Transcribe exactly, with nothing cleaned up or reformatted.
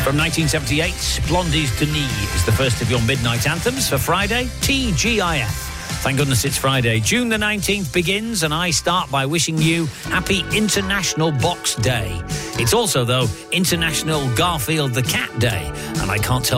From nineteen seventy-eight, Blondie's Denis is the first of your midnight anthems for Friday, T G I F. Thank goodness it's Friday. June the nineteenth begins, and I start by wishing you happy International Box Day. It's also, though, International Garfield the Cat Day, and I can't tell